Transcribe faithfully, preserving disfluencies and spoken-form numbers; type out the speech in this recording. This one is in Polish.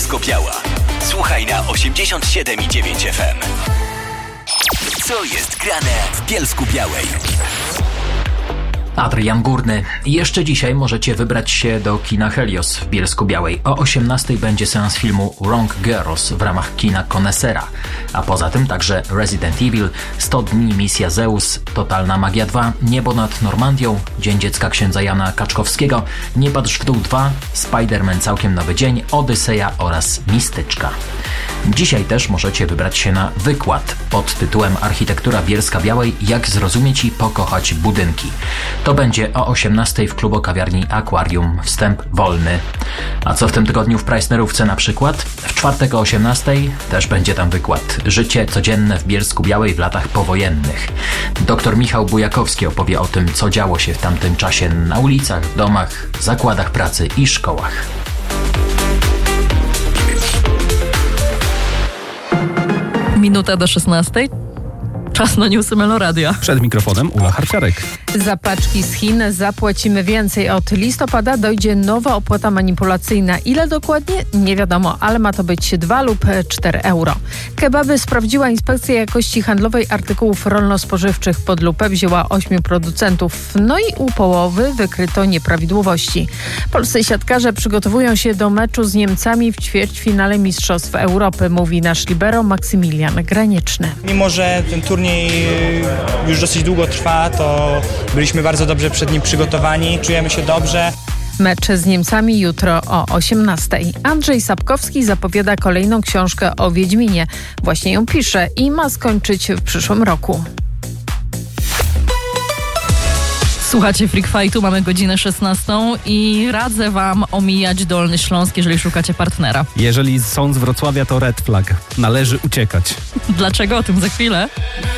Bielsko-Biała. Słuchaj na osiemdziesiąt siedem i dziewięć F M. Co jest grane w Bielsku-Białej? Adrian Górny. Jeszcze dzisiaj możecie wybrać się do kina Helios w Bielsku-Białej. O osiemnastej będzie seans filmu Wrong Girls w ramach kina Konesera. A poza tym także Resident Evil, sto dni Misja Zeus, Totalna Magia dwa, Niebo nad Normandią, Dzień Dziecka księdza Jana Kaczkowskiego, Nie patrz w dół dwa, Spider-Man Całkiem Nowy Dzień, Odyseja oraz Mistyczka. Dzisiaj też możecie wybrać się na wykład pod tytułem Architektura Bielska-Białej. Jak zrozumieć i pokochać budynki. To będzie o osiemnastej w klubo-kawiarni Aquarium. Wstęp wolny. A co w tym tygodniu w Preissnerówce na przykład? W czwartek o osiemnastej też będzie tam wykład. Życie codzienne w Bielsku-Białej w latach powojennych. Doktor Michał Bujakowski opowie o tym, co działo się w tamtym czasie na ulicach, w domach, zakładach pracy i szkołach. Minuta do szesnastej. Czas na newsy Meloradia. Przed mikrofonem Ula Harciarek. Za paczki z Chin zapłacimy więcej. Od listopada dojdzie nowa opłata manipulacyjna. Ile dokładnie? Nie wiadomo, ale ma to być dwa lub cztery euro. Kebaby sprawdziła Inspekcja Jakości Handlowej Artykułów Rolno-Spożywczych. Pod lupę wzięła ośmiu producentów. No i u połowy wykryto nieprawidłowości. Polscy siatkarze przygotowują się do meczu z Niemcami w ćwierćfinale Mistrzostw Europy, mówi nasz libero Maksymilian Graniczny. Mimo że ten turniej już dosyć długo trwa, to byliśmy bardzo dobrze przed nim przygotowani, czujemy się dobrze. Mecz z Niemcami jutro o osiemnastej. Andrzej Sapkowski zapowiada kolejną książkę o Wiedźminie. Właśnie ją pisze i ma skończyć w przyszłym roku. Słuchacie Freak Fightu, mamy godzinę szesnastą i radzę wam omijać Dolny Śląsk, jeżeli szukacie partnera. Jeżeli są z Wrocławia, to red flag. Należy uciekać. Dlaczego? O tym za chwilę.